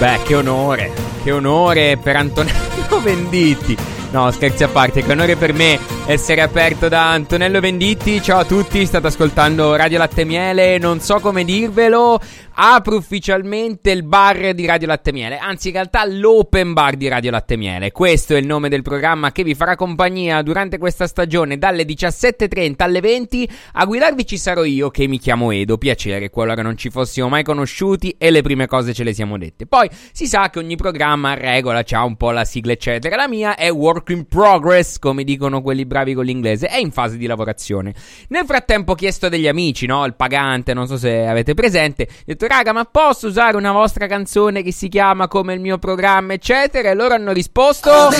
Beh, che onore per Antonello Venditti. No, scherzi a parte, che onore per me essere aperto da Antonello Venditti. Ciao a tutti, state ascoltando Radio Latte Miele. Non so come dirvelo, apro ufficialmente il bar di Radio Latte Miele, anzi in realtà l'open bar di Radio Latte Miele. Questo è il nome del programma che vi farà compagnia durante questa stagione dalle 17.30 alle 20. A guidarvi ci sarò io, che mi chiamo Edo. Piacere, qualora non ci fossimo mai conosciuti e le prime cose ce le siamo dette. Poi si sa che ogni programma a regola c'ha un po' la sigla eccetera. La mia è Work in Progress, come dicono quelli bravi con l'inglese, è in fase di lavorazione. Nel frattempo ho chiesto degli amici, no? Il Pagante, non so se avete presente. Ho detto, raga, ma posso usare una vostra canzone che si chiama Come il mio programma eccetera? E loro hanno risposto...